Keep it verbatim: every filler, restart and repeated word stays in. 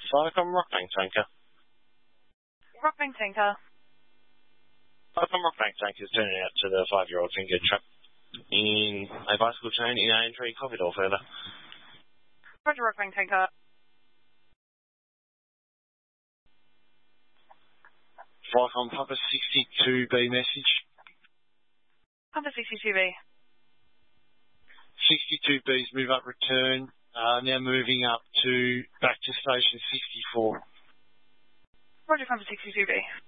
Falcon Rockbank Tanker. Rockbank Tanker. Falcon Rockbank Tanker is turning out to the five-year-old finger trap in a bicycle chain in A N three. Copy it all further. Roger, Rockbank Tanker. Falcon Papa sixty-two B message. Papa sixty-two B. sixty-two B's move up return. Uh, now moving up to back to station sixty-four. Roger, Papa sixty-two B.